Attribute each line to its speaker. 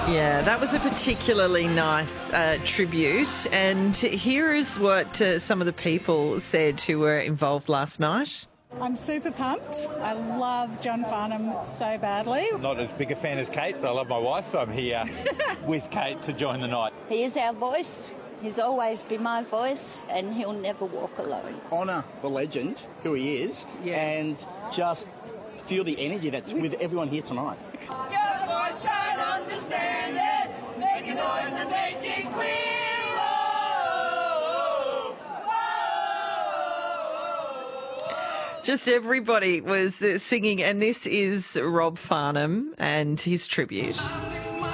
Speaker 1: Yeah, that was a particularly nice tribute. And here is what some of the people said who were involved last night.
Speaker 2: I'm super pumped. I love John Farnham so badly.
Speaker 3: Not as big a fan as Kate, but I love my wife, so I'm here with Kate to join the night.
Speaker 4: He is our voice. He's always been my voice, and he'll never walk alone.
Speaker 5: Honour the legend, who he is, and just feel the energy that's with everyone here tonight.
Speaker 6: Your voice, try and understand it. Make a noise and make it clear. Oh, oh.
Speaker 1: Just everybody was singing, and this is Rob Farnham and his tribute.